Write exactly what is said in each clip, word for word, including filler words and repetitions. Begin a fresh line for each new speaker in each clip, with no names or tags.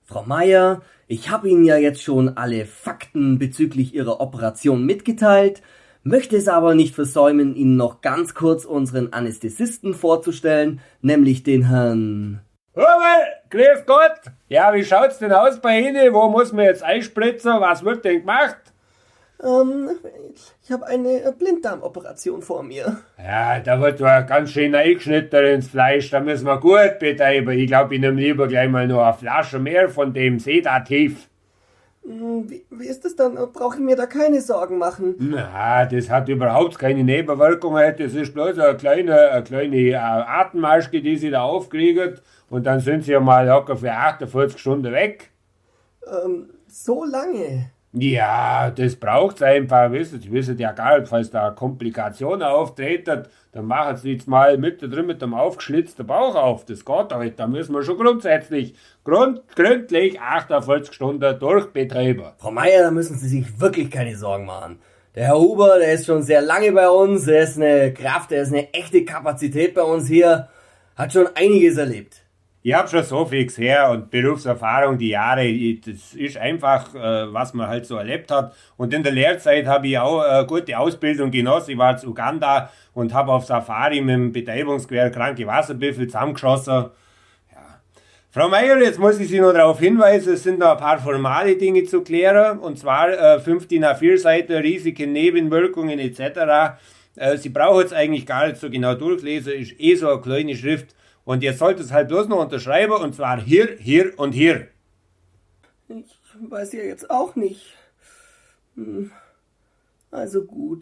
Frau Meier, ich habe Ihnen ja jetzt schon alle Fakten bezüglich Ihrer Operation mitgeteilt, möchte es aber nicht versäumen, Ihnen noch ganz kurz unseren Anästhesisten vorzustellen, nämlich den Herrn...
Hubel, grüß Gott! Ja, wie schaut's denn aus bei Ihnen? Wo muss man jetzt einspritzen? Was wird denn gemacht?
Ähm, ich habe eine Blinddarmoperation vor mir.
Ja, da wird ja ganz schön eingeschnitten ins Fleisch, da müssen wir gut betreiben. Ich glaube, ich nehme lieber gleich mal noch eine Flasche mehr von dem Sedativ.
Wie, wie ist das dann? Brauche ich mir da keine Sorgen machen?
Na, das hat überhaupt keine Nebenwirkungen. Das ist bloß eine kleine, eine kleine Atemmaske, die Sie da aufkriegen. Und dann sind Sie ja mal locker für achtundvierzig Stunden weg.
Ähm, so lange?
Ja, das braucht's einfach. Wisst Sie wissen ja gar nicht, falls da Komplikationen auftreten, dann machen Sie jetzt mal mit drin mit dem aufgeschlitzten Bauch auf. Das geht halt. Da müssen wir schon grundsätzlich, grund, gründlich achtundvierzig Stunden durchbetreiben.
Frau Meier, da müssen Sie sich wirklich keine Sorgen machen. Der Herr Huber, der ist schon sehr lange bei uns. Er ist eine Kraft, er ist eine echte Kapazität bei uns hier. Hat schon einiges erlebt.
Ich habe schon so viel gesehen und Berufserfahrung, die Jahre, das ist einfach, äh, was man halt so erlebt hat. Und in der Lehrzeit habe ich auch eine gute Ausbildung genossen. Ich war in Uganda und habe auf Safari mit dem Betreibungsgewehr kranke Wasserbüffel zusammengeschossen. Ja. Frau Meier, jetzt muss ich Sie noch darauf hinweisen, es sind noch ein paar formale Dinge zu klären. Und zwar äh, fünf D I N A vier Seiten, Risiken, Nebenwirkungen et cetera. Äh, Sie brauchen jetzt eigentlich gar nicht so genau durchlesen, ist eh so eine kleine Schrift. Und ihr sollt es halt bloß noch unterschreiben, und zwar hier, hier und hier.
Ich weiß ja jetzt auch nicht. Hm. Also gut.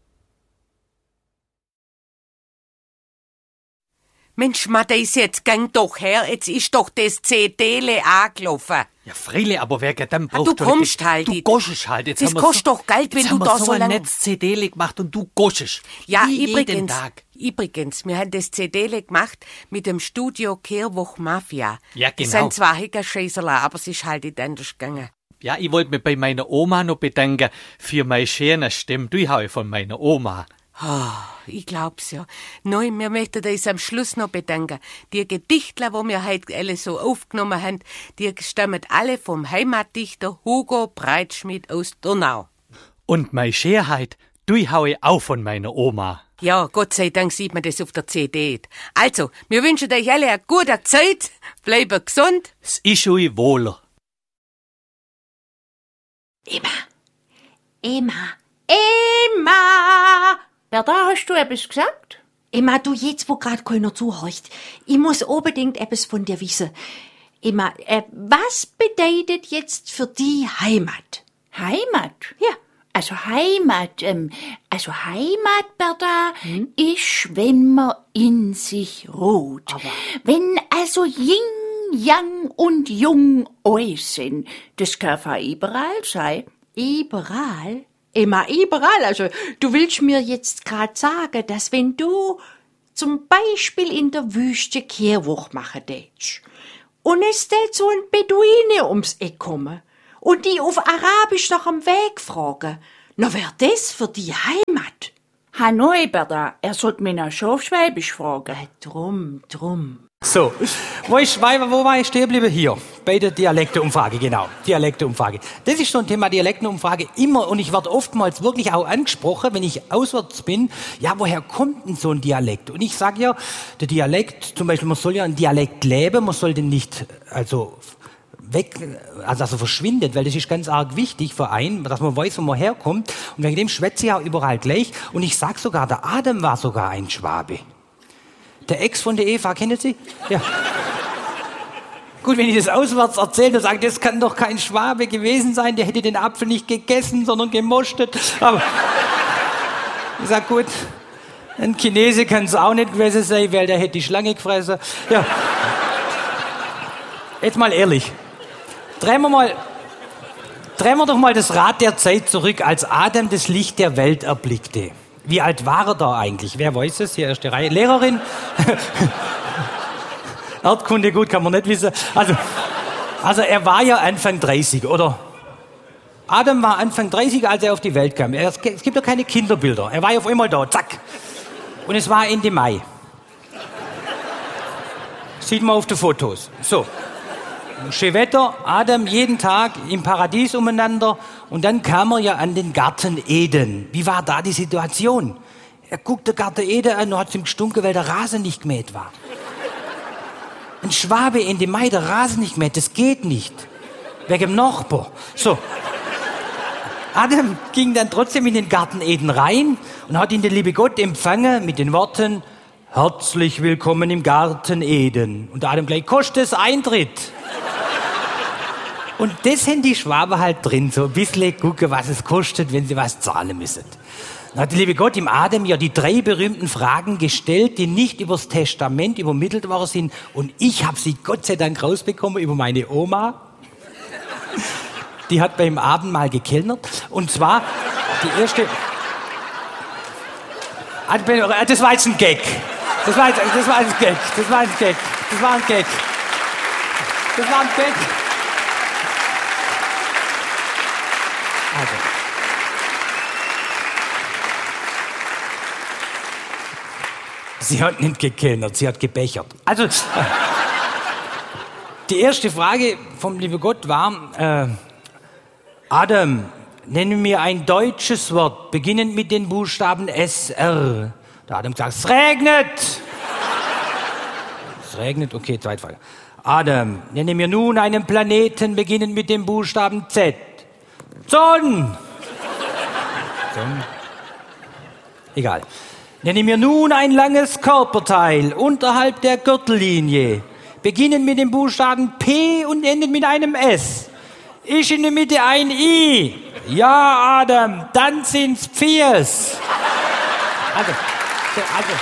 Mensch, Matthäus, jetzt gang doch her, jetzt ist doch das C D-le angelaufen.
Ja, Freile, aber wer geht dann
braucht ah, du kommst halt.
Du goschest halt. Jetzt
das kostet so, doch Geld, wenn du da so, so
lange... Jetzt haben wir so ein Netz-C D-le gemacht und du goschest.
Ja,
Wie
übrigens,
jeden Tag.
übrigens, wir haben das C D-le gemacht mit dem Studio Kehrwoch Mafia.
Ja, genau.
Das sind zwar Heckerscheißerler, aber es ist halt nicht anders gegangen.
Ja, ich wollte mich bei meiner Oma noch bedanken für meine schöne Stimme. Du habe ich von meiner Oma.
Oh, ich glaub's ja. Nein, wir möchten uns am Schluss noch bedanken. Die Gedichtler, die wir heute alle so aufgenommen haben, die stammen alle vom Heimatdichter Hugo Breitschmidt aus Donau.
Und meine Schönheit, du habe ich auch von meiner Oma.
Ja, Gott sei Dank sieht man das auf der C D. Also, wir wünschen euch alle eine gute Zeit. Bleibt gesund.
Es ist euch wohler.
Emma, Emma, Emma!
Berta, hast du etwas gesagt?
Emma, du jetzt, wo grad keiner zuhorcht. Ich muss unbedingt etwas von dir wissen. Emma, äh, was bedeutet jetzt für die Heimat?
Heimat?
Ja.
Also Heimat, ähm, also Heimat, Berta, hm? ist, wenn man in sich ruht.
Aber
wenn also Yin, Yang und Jung euch sind. Das kann für überall sein.
Überall? Emma, überall. Also, du willst mir jetzt grad sagen, dass wenn du zum Beispiel in der Wüste Kehrwoch machen tätst und es tät so ein Beduine ums Eck kommen und die auf Arabisch nach dem Weg fragen, na wär das für die Heimat?
Hanoi, Berta, er sollt mich nach Schafschwäbisch fragen.
Äh, drum, drum.
So, wo, ich, wo war ich stehen geblieben? Hier, bei der Dialekteumfrage, genau, Dialekteumfrage. Das ist so ein Thema, Dialekteumfrage, immer, und ich werde oftmals wirklich auch angesprochen, wenn ich auswärts bin, ja, woher kommt denn so ein Dialekt? Und ich sage ja, der Dialekt, zum Beispiel, man soll ja einen Dialekt leben, man soll den nicht, also, weg, also, also verschwindet, weil das ist ganz arg wichtig für einen, dass man weiß, wo man herkommt, und wegen dem schwätze ich auch überall gleich, und ich sag sogar, der Adam war sogar ein Schwabe. Der Ex von der Eva, kennen Sie? Ja. Gut, wenn ich das auswärts erzähle, dann sage ich, das kann doch kein Schwabe gewesen sein, der hätte den Apfel nicht gegessen, sondern gemostet. Aber ich sag, gut, ein Chinese kann es auch nicht gewesen sein, weil der hätte die Schlange gefressen. Ja. Jetzt mal ehrlich. Drehen wir mal, drehen wir doch mal das Rad der Zeit zurück, als Adam das Licht der Welt erblickte. Wie alt war er da eigentlich? Wer weiß es? Hier erste Reihe. Lehrerin? Erdkunde, gut, kann man nicht wissen. Also, also er war ja Anfang dreißig, oder? Adam war Anfang dreißig, als er auf die Welt kam. Es gibt ja keine Kinderbilder. Er war ja auf einmal da, zack. Und es war Ende Mai. Sieht man auf den Fotos. So. schön Wetter, Adam jeden Tag im Paradies umeinander und dann kam er ja an den Garten Eden. Wie war da die Situation? Er guckt den Garten Eden an und hat ihm gestunken, weil der Rasen nicht gemäht war. Ein Schwabe Ende Mai, der Rasen nicht gemäht, das geht nicht. Wegen dem Nachbar. So. Adam ging dann trotzdem in den Garten Eden rein und hat ihn der liebe Gott empfangen mit den Worten: Herzlich willkommen im Garten Eden. Und Adam gleich: Kostet es Eintritt? Und das haben die Schwaben halt drin, so ein bisschen gucken, was es kostet, wenn sie was zahlen müssen. Dann hat der liebe Gott im Adam ja die drei berühmten Fragen gestellt, die nicht übers Testament übermittelt worden sind. Und ich habe sie Gott sei Dank rausbekommen über meine Oma. Die hat beim Abendmahl gekellnert. Und zwar die erste... Das war jetzt ein Gag. Das war, jetzt, das war ein Gag. Das war ein Gag. Das war ein Gag. Das war ein Gag. Also. Sie hat nicht gekellnert, sie hat gebechert. Also, die erste Frage vom lieben Gott war, äh, Adam, nenne mir ein deutsches Wort, beginnend mit den Buchstaben S R. Da hat Adam gesagt, es regnet. Es regnet, okay, zweite Frage. Adam, nenne mir nun einen Planeten, beginnend mit dem Buchstaben Z. Sonn. Sonn. Egal. Nenne mir nun ein langes Körperteil unterhalb der Gürtellinie, beginnend mit dem Buchstaben P und endend mit einem S. Ich in der Mitte ein I. Ja, Adam, dann sind's Viers. Also, also,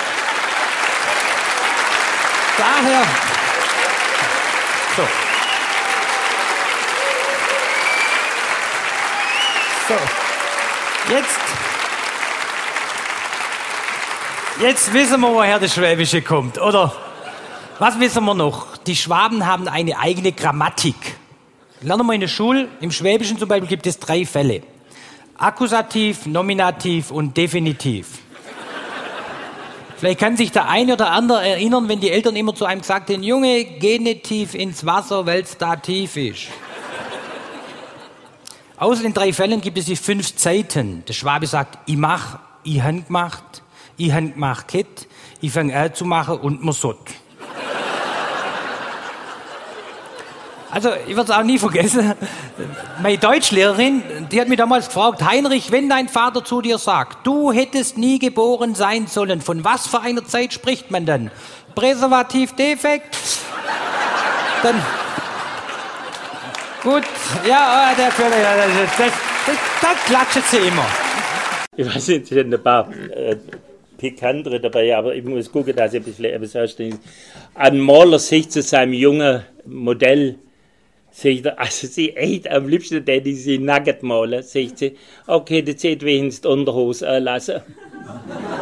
daher, so. So, jetzt, jetzt wissen wir, woher das Schwäbische kommt, oder? Was wissen wir noch? Die Schwaben haben eine eigene Grammatik. Lernen wir in der Schule, im Schwäbischen zum Beispiel gibt es drei Fälle. Akkusativ, Nominativ und Definitiv. Vielleicht kann sich der eine oder andere erinnern, wenn die Eltern immer zu einem gesagt haben, Junge, geh nicht tief ins Wasser, weil es da tief ist. Außer den drei Fällen gibt es die fünf Zeiten. Der Schwabe sagt, ich mach, ich han gemacht, ich han gemacht, Kett, ich fang an zu machen und man sott. Also, ich werde es auch nie vergessen. Meine Deutschlehrerin, die hat mich damals gefragt, Heinrich, wenn dein Vater zu dir sagt, du hättest nie geboren sein sollen, von was für einer Zeit spricht man dann? Präservativdefekt? Dann... Gut, ja, der das, das, das, das klatscht sie immer.
Ich weiß nicht, es sind ein paar äh, pikantere dabei, aber ich muss gucken, dass ich ein bisschen etwas ausstehen. Ein Maler sich zu seinem jungen Modell, sagt er, also sie echt am liebsten, der die sie nackt malen, sagt sie, okay, das sieht wenigstens die Unterhose anlassen.